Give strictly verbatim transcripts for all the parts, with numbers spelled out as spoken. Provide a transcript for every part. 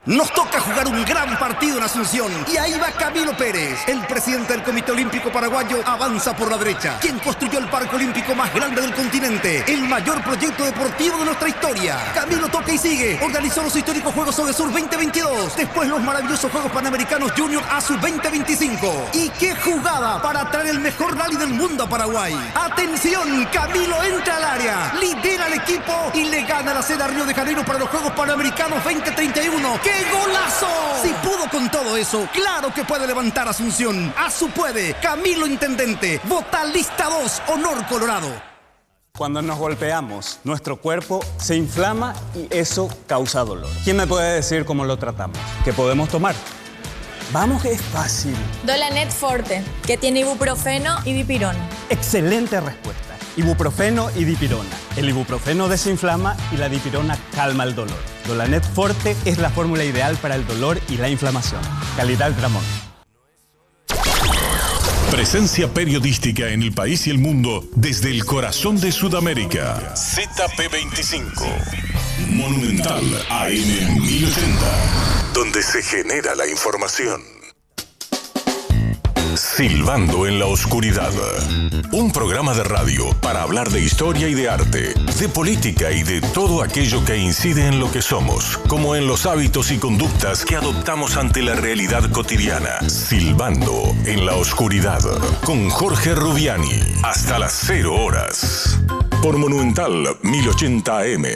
Nos toca jugar un gran partido en Asunción y ahí va Camilo Pérez. El presidente del Comité Olímpico Paraguayo avanza por la derecha. Quien construyó el parque olímpico más grande del continente, el mayor proyecto deportivo de nuestra historia. Camilo toca y sigue. Organizó los históricos Juegos Odesur veinte veintidós. Después los maravillosos Juegos Panamericanos Junior ASU veinte veinticinco. Y qué jugada para traer el mejor rally del mundo a Paraguay. Atención, Camilo entra al área, lidera al equipo y le gana la sede a Río de Janeiro para los Juegos Panamericanos veinte treinta y uno. ¡Qué golazo! Si pudo con todo eso, claro que puede levantar Asunción. ASU puede. Camilo Intendente. Vota lista dos, Honor Colorado. Cuando nos golpeamos, nuestro cuerpo se inflama y eso causa dolor. ¿Quién me puede decir cómo lo tratamos? ¿Qué podemos tomar? Vamos que es fácil. Dolanet Forte, que tiene ibuprofeno y dipirona. Excelente respuesta. Ibuprofeno y dipirona. El ibuprofeno desinflama y la dipirona calma el dolor. Dolanet Forte es la fórmula ideal para el dolor y la inflamación. Calidad Gramón. Presencia periodística en el país y el mundo desde el corazón de Sudamérica. Z P veinticinco. Monumental A M mil ochenta. Donde se genera la información. Silbando en la oscuridad. Un programa de radio para hablar de historia y de arte, de política y de todo aquello que incide en lo que somos, como en los hábitos y conductas que adoptamos ante la realidad cotidiana. Silbando en la oscuridad con Jorge Rubiani hasta las cero horas. Por Monumental mil ochenta A M.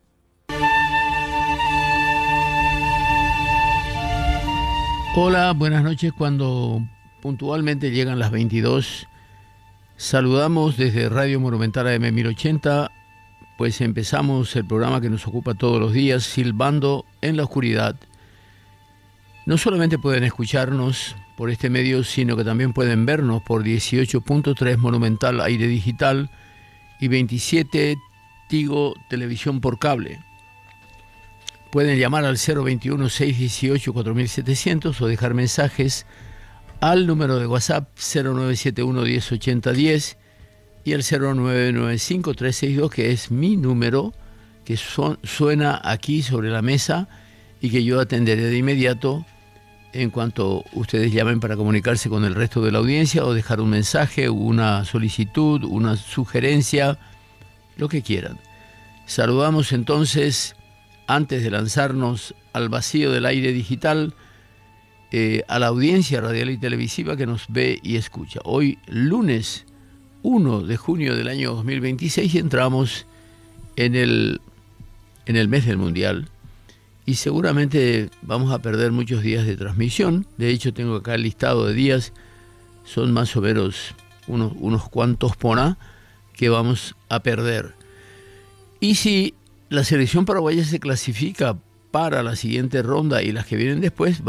Hola, buenas noches. Cuando puntualmente llegan las veintidós, saludamos desde Radio Monumental A M mil ochenta, pues empezamos el programa que nos ocupa todos los días, Silbando en la Oscuridad. No solamente pueden escucharnos por este medio, sino que también pueden vernos por dieciocho punto tres Monumental Aire Digital y veintisiete Tigo Televisión por Cable. Pueden llamar al cero veintiuno, seiscientos dieciocho, cuatro mil setecientos o dejar mensajes al número de WhatsApp cero nueve siete uno, diez, ochenta, diez y el cero nueve nueve cinco, tres seis dos, que es mi número, que son, suena aquí sobre la mesa y que yo atenderé de inmediato en cuanto ustedes llamen para comunicarse con el resto de la audiencia o dejar un mensaje, una solicitud, una sugerencia, lo que quieran. Saludamos entonces, antes de lanzarnos al vacío del aire digital, Eh, a la audiencia radial y televisiva que nos ve y escucha. Hoy, lunes uno de junio del año dos mil veintiséis, entramos en el, en el mes del Mundial y seguramente vamos a perder muchos días de transmisión. De hecho, tengo acá el listado de días, son más o menos unos, unos cuantos por A que vamos a perder. Y si la selección paraguaya se clasifica para la siguiente ronda y las que vienen después,